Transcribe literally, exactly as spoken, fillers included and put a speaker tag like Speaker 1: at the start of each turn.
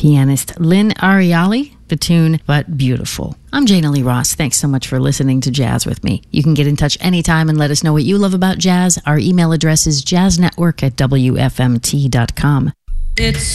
Speaker 1: pianist Lynn Ariali. The tune, But Beautiful. I'm Jana Lee Ross. Thanks so much for listening to Jazz with me. You can get in touch anytime and let us know what you love about jazz. Our email address is jazznetwork at w f m t dot com.
Speaker 2: It's